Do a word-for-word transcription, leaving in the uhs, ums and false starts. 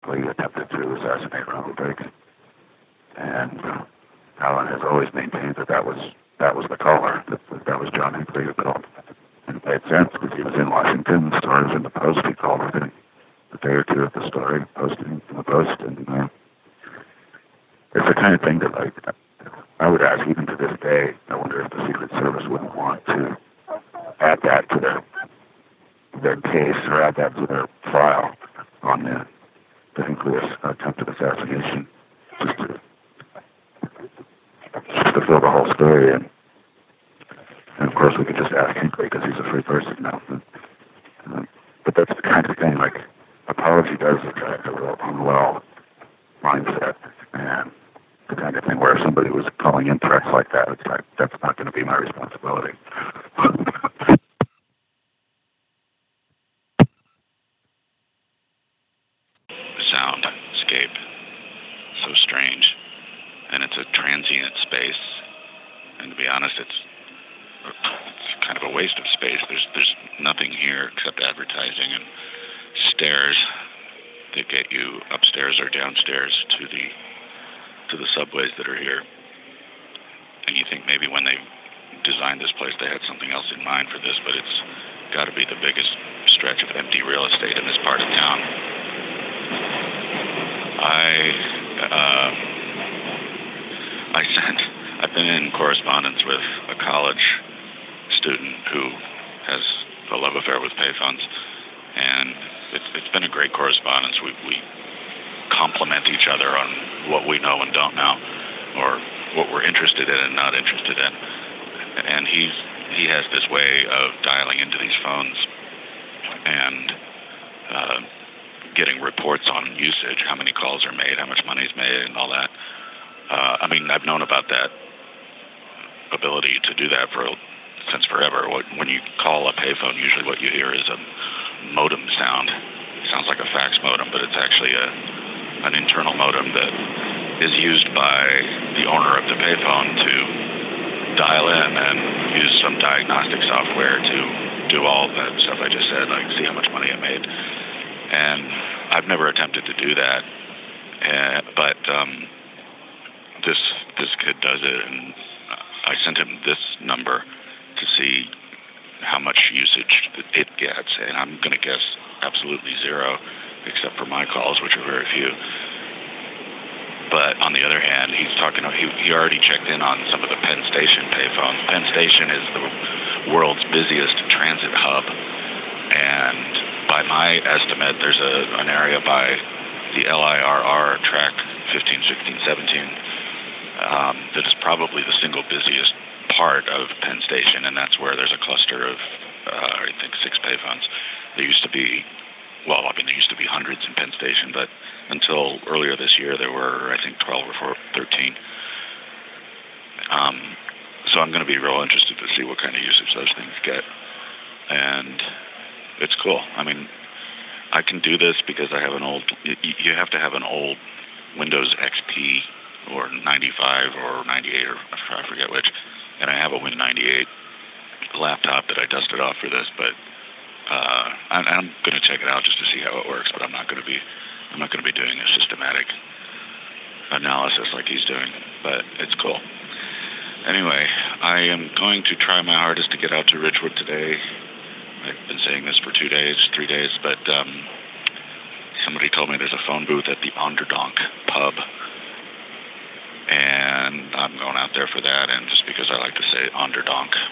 he attempted to assassinate Ronald Reagan. And uh, Alan has always maintained that that was that was the caller, that, that, that was John Hinckley who called. And it made sense because he was in Washington, the story was in the Post, he called within a day or two of the story, posted it in the Post, and uh, it's the kind of thing that, like, I would ask even to this day, I wonder if the Secret Service wouldn't want to add that to their their case or add that to their file on the, the Hinckley attempted assassination, just to, just to fill the whole story in. And of course, we could just ask Hinckley because he's a free person now. But, uh, but that's the kind of thing, like, apology does attract a real unwell mindset. And the kind of thing where if somebody was calling in threats like that, it's like, that's not going to be my responsibility. Soundscape, so strange, and it's a transient space, and to be honest, it's, it's kind of a waste of space. There's there's nothing here except advertising and stairs that get you upstairs or downstairs to the to the subways that are here. And you think maybe when they designed this place they had something else in mind for this, but it's got to be the biggest stretch of empty real estate in this part of town. I uh, I sent I've been in correspondence with a college student who has a love affair with payphones, and it's it's been a great correspondence. We we complement each other on what we know and don't know, or what we're interested in and not interested in. And he's he has this way of dialing into these phones and uh, getting reports on usage, how many calls are made, how much money's made, and all that. Uh, I mean, I've known about that ability to do that for since forever. When you call a payphone, usually what you hear is a modem sound. It sounds like a fax modem, but it's actually a an internal modem that is used by the owner of the payphone to dial in and use some diagnostic software to do all that stuff I just said, like see how much money it made. And I've never attempted to do that, uh, but um, this this kid does it, and I sent him this number to see how much usage it gets, and I'm going to guess absolutely zero, except for my calls, which are very few. But on the other hand, he's talking. He, he already checked in on some of the Penn Station payphones. Penn Station is the world's busiest transit hub, and by my estimate, there's a an area by the L I R R track fifteen, sixteen, seventeen um, that is probably the single busiest part of Penn Station, and that's where there's a cluster of uh, I think six payphones. There used to be, well, I mean, there used to be hundreds in Penn Station, but until earlier this year, there were, I think, twelve or thirteen. Um, so I'm going to be real interested to see what kind of usage those things get. And it's cool. I mean, I can do this because I have an old, you have to have an old Windows X P or ninety-five or ninety-eight, or I forget which, and I have a Win ninety-eight laptop that I dusted off for this, but uh, I'm going to check it out just to see how it works, but I'm not going to be I'm not going to be doing a systematic analysis like he's doing, but it's cool. Anyway, I am going to try my hardest to get out to Ridgewood today. I've been saying this for two days, three days, but um, somebody told me there's a phone booth at the Onderdonk pub, and I'm going out there for that, and just because I like to say Onderdonk.